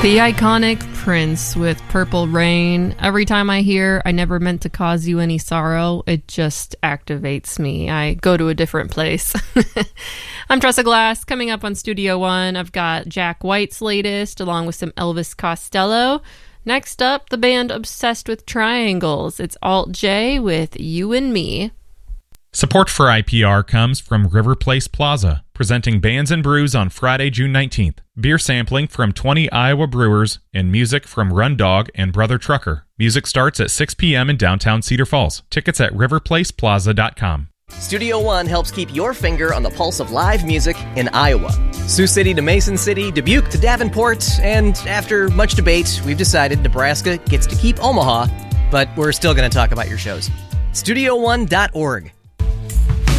The iconic Prince with Purple Rain. Every time I hear I never meant to cause you any sorrow, it just activates me. I go to a different place. I'm Tressa Glass. Coming up on Studio One, I've got Jack White's latest, along with some Elvis Costello. Next up, the band obsessed with triangles. It's Alt J with You and Me. Support for IPR comes from River Place Plaza, presenting Bands and Brews on Friday, June 19th. Beer sampling from 20 Iowa brewers and music from Run Dog and Brother Trucker. Music starts at 6 p.m. in downtown Cedar Falls. Tickets at riverplaceplaza.com. Studio One helps keep your finger on the pulse of live music in Iowa. Sioux City to Mason City, Dubuque to Davenport, and after much debate, we've decided Nebraska gets to keep Omaha, but we're still going to talk about your shows. StudioOne.org.